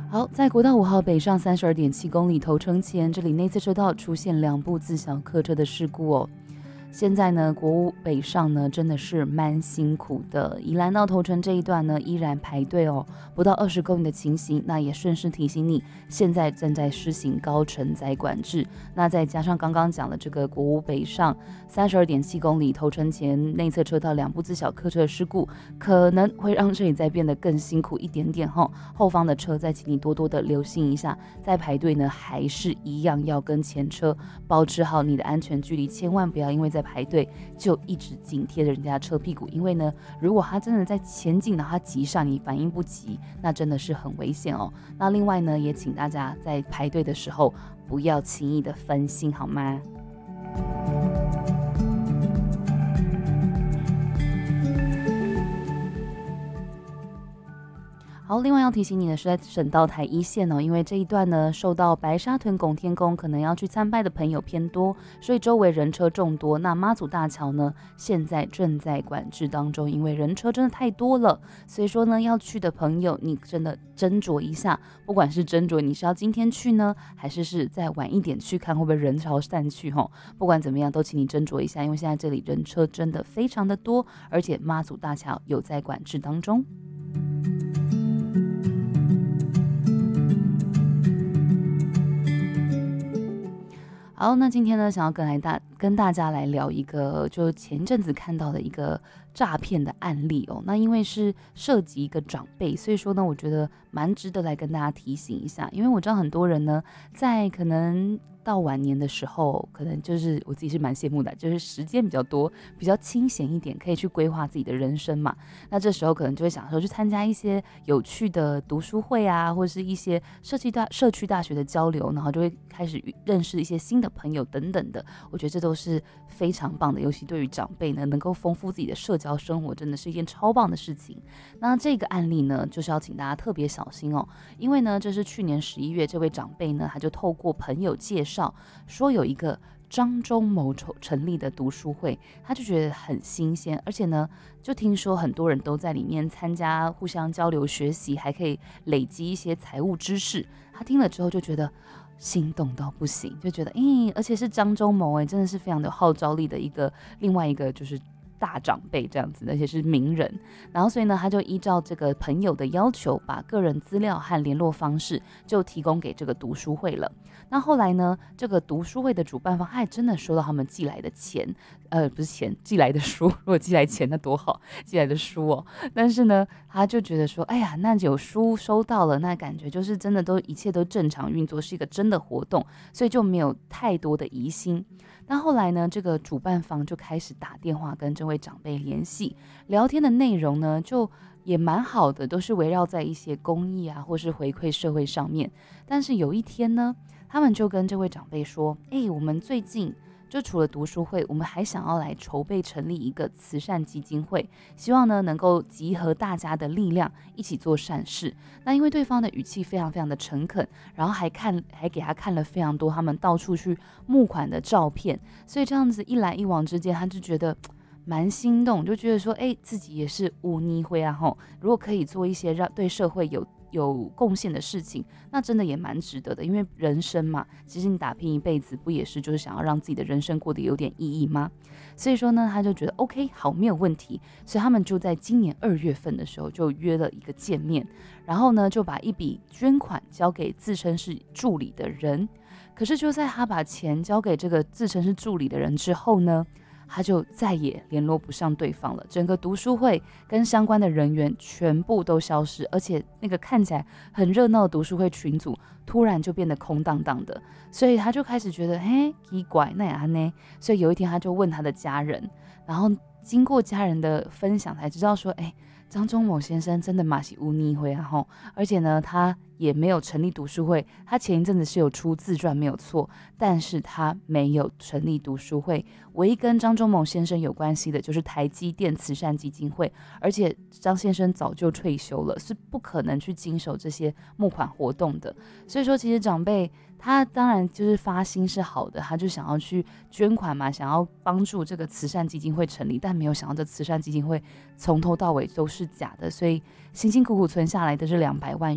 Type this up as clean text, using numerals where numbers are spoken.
好，在国道5号北上32.7公里头城前，这里内侧车道出现2部自小客车的事故哦。现在呢，国五北上呢真的是蛮辛苦的。宜兰到头城这一段呢，依然排队哦，不到20公里的情形。那也顺势提醒你，现在正在施行高承载管制。那再加上刚刚讲的这个国五北上32.7公里头城前内侧车道2部自小客车的事故，可能会让这里再变得更辛苦一点点哈。后方的车再请你多多的留心一下，在排队呢还是一样要跟前车保持好你的安全距离，千万不要因为在排队就一直紧贴着人家车屁股，因为呢，如果他真的在前进，然后他急上，你反应不及，那真的是很危险哦。那另外呢，也请大家在排队的时候不要轻易的分心，好吗？好，另外要提醒你的是，在省道台一线哦，因为这一段呢，受到白沙屯拱天宫可能要去参拜的朋友偏多，所以周围人车众多。那妈祖大桥呢，现在正在管制当中，因为人车真的太多了，所以说呢，要去的朋友，你真的斟酌一下，不管是斟酌你是要今天去呢，还是再晚一点去看会不会人潮散去哦。不管怎么样，都请你斟酌一下，因为现在这里人车真的非常的多，而且妈祖大桥有在管制当中。好，那今天呢，想要跟大家来聊一个，就前阵子看到的一个诈骗的案例哦。那因为是涉及一个长辈，所以说呢，我觉得蛮值得来跟大家提醒一下。因为我知道很多人呢，在可能到晚年的时候，可能就是我自己是蛮羡慕的，就是时间比较多，比较清闲一点，可以去规划自己的人生嘛。那这时候可能就会想说，去参加一些有趣的读书会啊，或者是一些社区大学的交流，然后就会开始认识一些新的朋友等等的。我觉得这都是非常棒的，尤其对于长辈呢，能够丰富自己的社交生活，真的是一件超棒的事情。那这个案例呢，就是要请大家特别小心哦，因为呢，这是去年11月，这位长辈呢，他就透过朋友介绍，说有一个张忠谋成立的读书会，他就觉得很新鲜，而且呢，就听说很多人都在里面参加，互相交流学习，还可以累积一些财务知识。他听了之后就觉得心动到不行，就觉得而且是张忠谋真的是非常的号召力的另外一个就是大长辈这样子，而且是名人。然后所以呢，他就依照这个朋友的要求，把个人资料和联络方式就提供给这个读书会了。那后来呢，这个读书会的主办方他还真的收到他们寄来的钱，不是钱，寄来的书。如果寄来钱那多好，寄来的书哦。但是呢，他就觉得说，哎呀，那有书收到了，那感觉就是真的一切都正常运作，是一个真的活动，所以就没有太多的疑心。那后来呢，这个主办方就开始打电话跟这位长辈联系，聊天的内容呢就也蛮好的，都是围绕在一些公益啊或是回馈社会上面。但是有一天呢，他们就跟这位长辈说，我们最近就除了读书会，我们还想要来筹备成立一个慈善基金会，希望呢能够集合大家的力量一起做善事。那因为对方的语气非常非常的诚恳，然后还给他看了非常多他们到处去募款的照片，所以这样子一来一往之间，他就觉得蛮心动，就觉得说自己也是无泥灰啊吼，如果可以做一些让对社会有贡献的事情，那真的也蛮值得的。因为人生嘛，其实你打拼一辈子，不也是就是想要让自己的人生过得有点意义吗？所以说呢，他就觉得 OK 好，没有问题。所以他们就在今年2月份的时候就约了一个见面，然后呢就把一笔捐款交给自称是助理的人。可是就在他把钱交给这个自称是助理的人之后呢，他就再也联络不上对方了，整个读书会跟相关的人员全部都消失，而且那个看起来很热闹的读书会群组突然就变得空荡荡的，所以他就开始觉得奇怪，那也呢，所以有一天他就问他的家人，然后经过家人的分享才知道说，张忠谋先生真的嘛是无逆会啊，而且呢他也没有成立读书会，他前一阵子是有出自传没有错，但是他没有成立读书会。唯一跟张忠谋先生有关系的就是台积电慈善基金会，而且张先生早就退休了，是不可能去经手这些募款活动的。所以说其实长辈他当然就是发心是好的，他就想要去捐款嘛，想要帮助这个慈善基金会成立，但没有想到这慈善基金会从头到尾都是假的，所以辛辛苦苦存下来的这200万